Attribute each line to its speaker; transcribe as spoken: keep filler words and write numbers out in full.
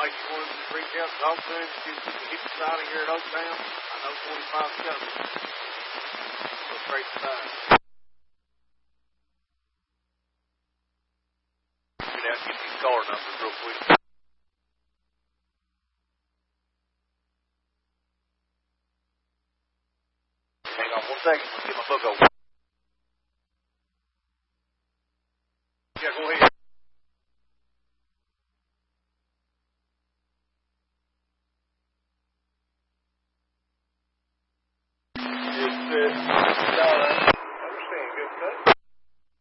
Speaker 1: Mike, you want to reach out and talk to him, see if we can get us out of here at Oaktown? I know twenty-five's coming. Go straight to nine. Get out and get these car numbers real quick. Hang on one second. Let's get my book open.